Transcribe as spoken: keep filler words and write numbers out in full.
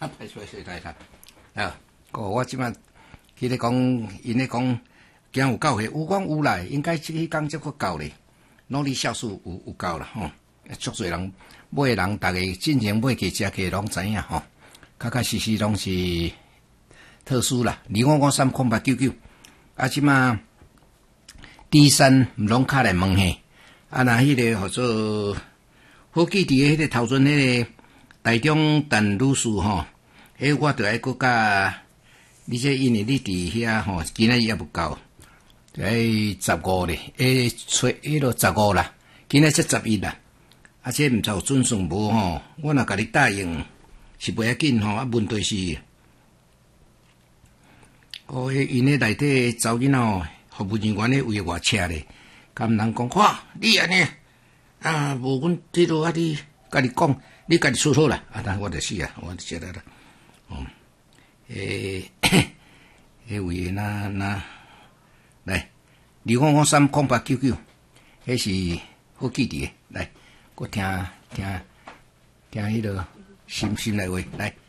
歹势势来啦。啊，个我即摆去咧讲，因咧讲，今有到岁，有讲有啦，应该即迄工则佫到咧，努力酵素有有够啦吼。足侪人买诶人，逐个进前买价食价拢知影吼，确确实实拢是特殊啦。二五五三空八九九，啊，即摆第三毋拢敲来问嘿，啊，若迄个号做好记伫诶迄个头前迄个台中陈女士吼，迄我着爱搁甲你这因为你伫遐吼，今仔日也不够，着爱十五咧，诶，找迄落十五啦，今仔才十一啦。啊，这毋知有准算无吼？我若甲你答应是袂要紧吼，啊，问题是，哦，因咧内底查某囡仔吼，服务人员咧为我车咧，甲毋通讲，哇，你安尼啊，无阮即落啊，你甲你讲，你家己出好啦，啊，但我著死啊，我就觉得啦，哦，诶，迄位那那来，二五五三空八九九，迄是好记伫诶，来。我听听听迄个心心内话，来。